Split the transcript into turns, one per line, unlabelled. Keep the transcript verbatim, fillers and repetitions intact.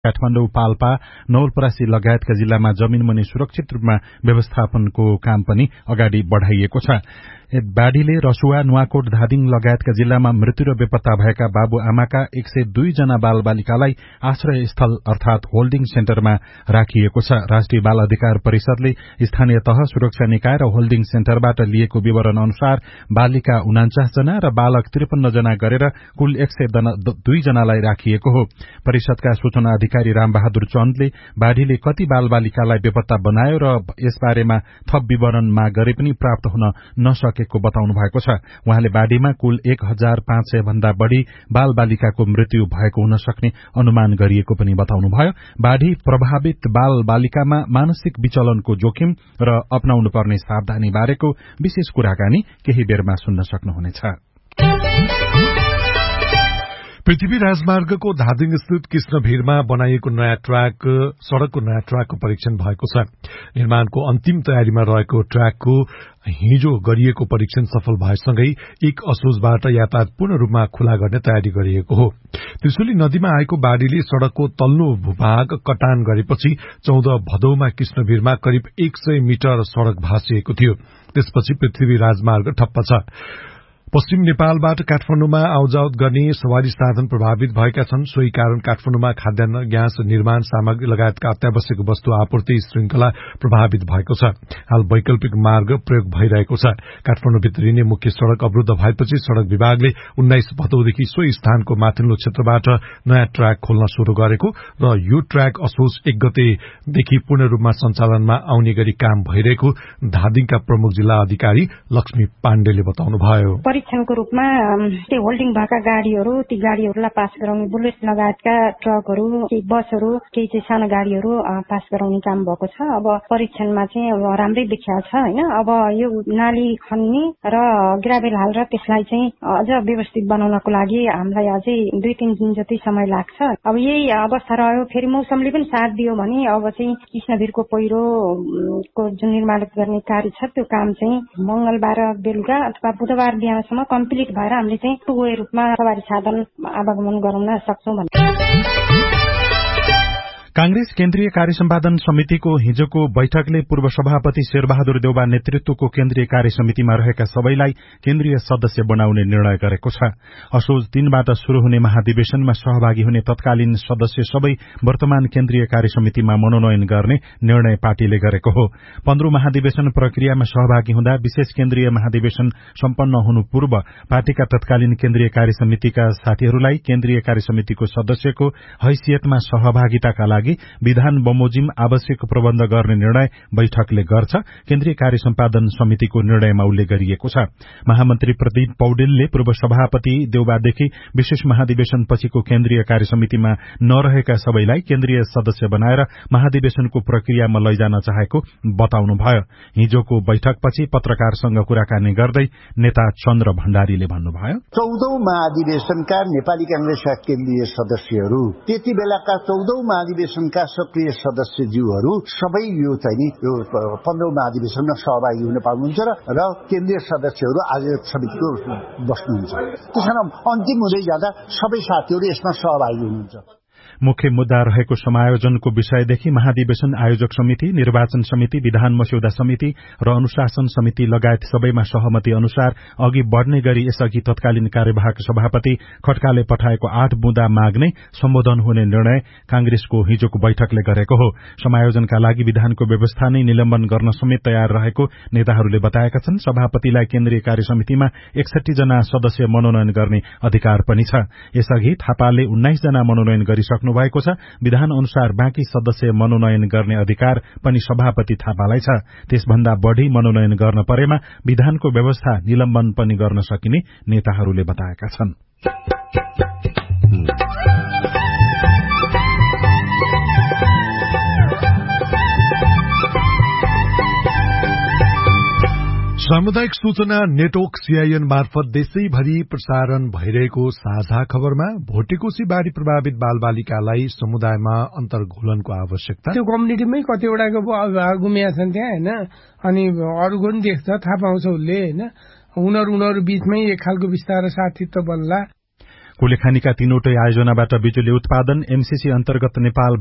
काठमाडौँ, पाल्पा, नवलपरासी लगायतका जिल्लामा जमिन मुनि सुरक्षित रूपमा व्यवस्थापनको काम पनि अगाडि बढ़ाइएको छ। बाढ़ीले रसुवा, नुवाकोट, धादिङ लगायतका जिल्लामा मृत्यु र बेपत्ता भएका बाबु आमाका एक सय दुई जना बाल बालिकालाई आश्रय स्थल अर्थात होल्डिङ सेन्टरमा राखिएको छ। राष्ट्रिय बाल अधिकार परिषदले स्थानीय तह, सुरक्षा निकाय र होल्डिङ सेन्टरबाट लिएको विवरण अनुसार बालिका उनान्चास जना र बालक त्रिपन्न जना गरेर कुल एक सय दुई जनालाई राखिएको हो। परिषदका सूचना अधिकारी रामबहादुर चन्दले बाढ़ीले कति बाल बालिकालाई बेपत्ता बनायो र यसबारेमा थप विवरण माग गरे पनि प्राप्त हुन नसकेको बताउनु भएको छ। उहाँले बाढ़ीमा कुल एक हजार पाँच सय भन्दा बढ़ी बाल बालिकाको मृत्यु भएको हुन सक्ने अनुमान गरिएको पनि बताउनुभयो। बाढ़ी प्रभावित बाल बालिकामा मानसिक विचलनको जोखिम र अपनाउनु पर्ने सावधानी बारेको विशेष कुराकानी केही बेरमा सुन्न सक्नुहुनेछ।
पृथ्वी राजमार्गको धादिङ स्थित कृष्णभिरमा बनाइएको नयाँ ट्र्याक सड़कको नयाँ ट्र्याकको परीक्षण भएको छ। निर्माणको अन्तिम तयारीमा रहेको ट्र्याकको हिजो गरिएको परीक्षण सफल भएसँगै एक असोजबाट यातायात पूर्ण रूपमा खुला गर्ने तयारी गरिएको हो। त्रिशुली नदीमा आएको बाढ़ीले सड़कको तल्लो भूभाग कटान गरेपछि चौध भदौमा कृष्णभिरमा करिब एक सय मिटर सड़क भाँसिएको थियो। त्यसपछि पृथ्वी राजमार्ग ठप्प छ। पश्चिम नेपालबाट काठमाडौँमा आउजाउत गर्ने सवारी साधन प्रभावित भएका छन्। सोही कारण काठमाडौँमा खाद्यान्न, ग्यास, निर्माण सामग्री लगायतका अत्यावश्यक वस्तु आपूर्ति श्रृंखला प्रभावित भएको छ। हाल वैकल्पिक मार्ग प्रयोग भइरहेको छ। काठमाडौँ भित्रिने मुख्य सड़क अवरुद्ध भएपछि सड़क विभागले उन्नाइस भदौदेखि सोही स्थानको माथिल्लो क्षेत्रबाट नयाँ ट्र्याक खोल्न शुरू गरेको र यो ट्र्याक असोज एक गतेदेखि पूर्ण रूपमा सञ्चालनमा आउने गरी काम भइरहेको धादिङका प्रमुख जिल्ला अधिकारी लक्ष्मी पाण्डेले बताउनुभयो।
परीक्षणको रूपमा त्यो होल्डिङ भएका गाड़ीहरू, ती गाड़ीहरूलाई पास गराउने, बुलेट लगायतका ट्रकहरू, केही बसहरू, केही चाहिँ सानो गाड़ीहरू पास गराउने काम भएको छ। अब परीक्षणमा चाहिँ अब राम्रै देखिएको छ हैन। अब यो नाली खन्ने र ग्राभेल हालेर त्यसलाई चाहिँ अझ व्यवस्थित बनाउनको लागि हामीलाई अझै दुई तीन दिन जति समय लाग्छ। अब यही अवस्था रह्यो, फेरि मौसमले पनि साथ दियो भने अब चाहिँ कृष्णभिरको पहिरोको जुन निर्माण गर्ने कार्य छ त्यो काम चाहिँ मंगलबार बेलुका अथवा बुधबार बिहानसम्म कम्प्लिट भएर हामीले चाहिँ टुवे रूपमा सवारी साधन आवागमन गराउन सक्छौं भन्ने।
कांग्रेस केन्द्रीय कार्य सम्पादन समितिको हिजोको बैठकले पूर्व सभापति शेरबहादुर देउबा नेतृत्वको केन्द्रीय कार्य समितिमा रहेका सबैलाई केन्द्रीय सदस्य बनाउने निर्णय गरेको छ। असोज तीनबाट शुरू हुने महाधिवेशनमा सहभागी हुने तत्कालीन सदस्य सबै वर्तमान केन्द्रीय कार्य समितिमा मनोनयन गर्ने निर्णय पार्टीले गरेको हो। पन्ध्रौं महाधिवेशन प्रक्रियामा सहभागी हुँदा विशेष केन्द्रीय महाधिवेशन सम्पन्न हुनु पूर्व पार्टीका तत्कालीन केन्द्रीय कार्य समितिका साथीहरूलाई केन्द्रीय कार्य समितिको सदस्यको हैसियतमा सहभागिताका लागि विधान बमोजिम आवश्यक प्रबन्ध गर्ने निर्णय बैठकले गर्छ। केन्द्रीय कार्य सम्पादन समितिको निर्णयमा उल्लेख गरिएको छ। महामन्त्री प्रदीप पौडेलले पूर्व सभापति देउबादेखि विशेष महाधिवेशन पछिको केन्द्रीय कार्य समितिमा नरहेका सबैलाई केन्द्रीय सदस्य बनाएर महाधिवेशनको प्रक्रियामा लैजान चाहेको बताउनुभयो। हिजोको बैठकपछि पत्रकारसँग कुराकानी गर्दै नेता चन्द्र भण्डारीले भन्नुभयो,
चौधौं महाधिवेशनका नेपाली कांग्रेसका केन्द्रीय सदस्यहरू, त्यति बेलाका चौधौं महाधिवेशन का सक्रिय सदस्यज्यूहरू सबै यो चाहिँ नि यो पन्ध्रौं महाधिवेशनमा सहभागी हुन पाउनुहुन्छ र केन्द्रीय सदस्यहरू आज समितिको बस्नुहुन्छ। त्यसकारण अन्तिम हुँदै जाँदा सबै साथीहरू यसमा सहभागी हुनुहुन्छ।
मुख्य मुद्दा रहेको समायोजनको विषयदेखि महाधिवेशन आयोजक समिति, निर्वाचन समिति, विधान मस्यौदा समिति र अनुशासन समिति लगायत सबैमा सहमति अनुसार अघि बढ़ने गरी यसअघि तत्कालीन कार्यवाहक सभापति खड्काले पठाएको आठ बुँदा माग नै सम्बोधन हुने निर्णय कांग्रेसको हिजोको बैठकले गरेको हो। समायोजनका लागि विधानको व्यवस्था नै निलम्बन गर्न समेत तयार रहेको नेताहरूले बताएका छन्। सभापतिलाई केन्द्रीय कार्य समितिमा एकसठी जना सदस्य मनोनयन गर्ने अधिकार पनि छ। यसअघि थापाले उन्नाइस जना मनोनयन गरिसक्नु भएको छ। विधान अनुसार बाँकी सदस्य मनोनयन गर्ने अधिकार पनि सभापति थापालाई छ। त्यसभन्दा बढ़ी मनोनयन गर्न परेमा विधानको व्यवस्था निलम्बन पनि गर्न सकिने नेताहरूले बताएका छन्।
सामुदायिक सूचना नेटवर्क सीआईएन मार्फत देशैभरि प्रसारण भइरहेको साझा खबरमा भोटेकोशी बाढ़ी प्रभावित बालबालिकालाई समुदायमा अन्तर्घोलनको आवश्यकता।
त्यो कम्युनिटीमै कतिवटाको गुमिया छन् त्यहाँ हैन, अनि अरूको पनि देख्छ, थाहा पाउँछ उसले हैन। उनीहरू उनीहरू बीचमै एक खालको विस्तार साथीत्व बन्ला।
कुलेखानीका तीनवटै आयोजनाबाट बिजुली उत्पादन एमसीसी अन्तर्गत नेपाल